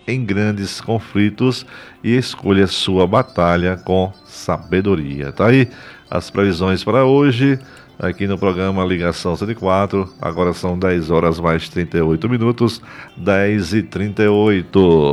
em grandes conflitos e escolha sua batalha com sabedoria. Tá aí as previsões para hoje, aqui no programa Ligação 104. Agora são 10 horas mais 38 minutos, 10h38.